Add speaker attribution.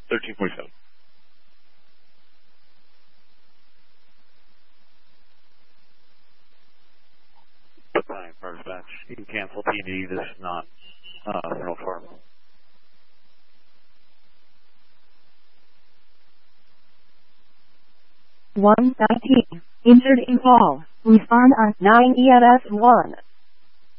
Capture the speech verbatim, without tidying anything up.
Speaker 1: thirteen forty-seven. Fine, first batch. You can cancel T D. This is not uh, real farm.
Speaker 2: one nineteen. Injured in fall. Respond on nine E M S one.